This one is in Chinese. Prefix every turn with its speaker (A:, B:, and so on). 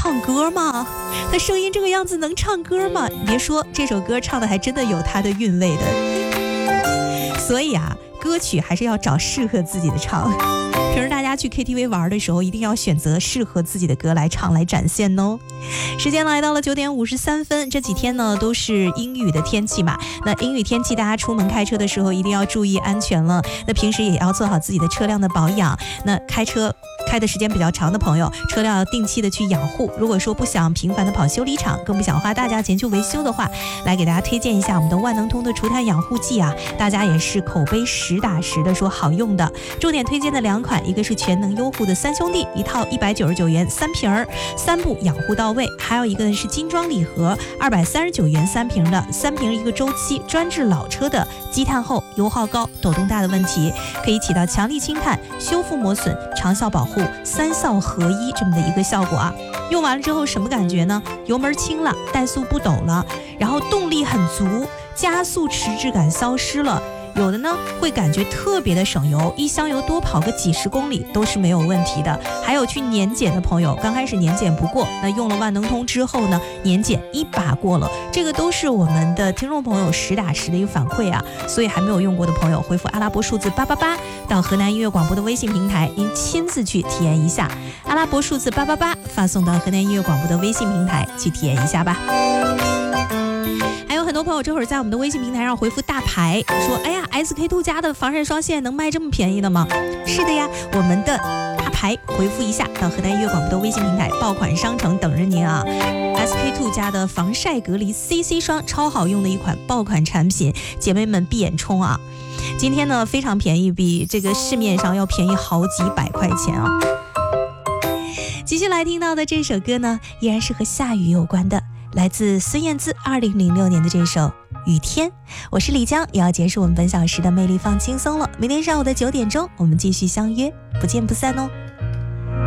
A: 唱歌吗？他声音这个样子能唱歌吗？你别说，这首歌唱的还真的有它的韵味的。所以啊，歌曲还是要找适合自己的唱。平时大家去 KTV 玩的时候，一定要选择适合自己的歌来唱来展现哦。时间来到了9点53分，这几天呢都是阴雨的天气嘛，那阴雨天气大家出门开车的时候一定要注意安全了。那平时也要做好自己的车辆的保养，那开车开的时间比较长的朋友，车辆要定期的去养护。如果说不想频繁的跑修理厂，更不想花大价钱去维修的话，来给大家推荐一下我们的万能通的除碳养护剂啊，大家也是口碑实打实的说好用的。重点推荐的2款，一个是全能优护的3兄弟，一套199元3瓶，3步养护到位；还有一个是精装礼盒，239元3瓶的，3瓶1个周期，专治老车的积碳厚、油耗高、抖动大的问题，可以起到强力清碳、修复磨损、长效保护、3效合一这么的一个效果啊。用完了之后什么感觉呢？油门轻了，怠速不抖了，然后动力很足，加速迟滞感消失了。有的呢会感觉特别的省油，一箱油多跑个几十公里都是没有问题的。还有去年检的朋友，刚开始年检不过，那用了万能通之后呢，年检一把过了，这个都是我们的听众朋友实打实的一个反馈啊。所以还没有用过的朋友，回复阿拉伯数字888到河南音乐广播的微信平台，您亲自去体验一下。阿拉伯数字888发送到河南音乐广播的微信平台去体验一下吧。还有很多朋友这会儿在我们的微信平台上回复大牌，说哎呀 SK2 家的防晒霜现在能卖这么便宜的吗？是的呀，我们的大牌回复一下到河南音乐广播的微信平台，爆款商城等着您啊。SK2 家的防晒隔离 CC 霜超好用的一款爆款产品，姐妹们闭眼冲啊！今天呢非常便宜，比这个市面上要便宜好几百块钱啊。继续来听到的这首歌呢，依然是和下雨有关的，来自孙燕姿2006年的这首《雨天》。我是李江，也要结束我们本小时的魅力放轻松了。明天上午的9点钟，我们继续相约，不见不散哦。